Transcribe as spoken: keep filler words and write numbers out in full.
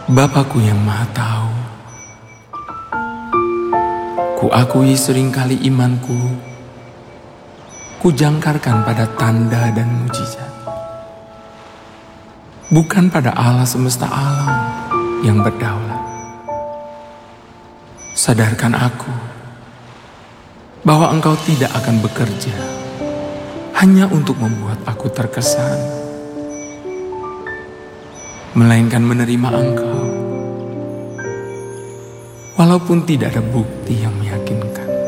Bapakku yang Maha Tahu, kuakui seringkali imanku kujangkarkan pada tanda dan mujizat, bukan pada Allah semesta alam yang berdaulat. Sadarkan aku bahwa Engkau tidak akan bekerja hanya untuk membuat aku terkesan, melainkan menerima Engkau walaupun tidak ada bukti yang meyakinkan.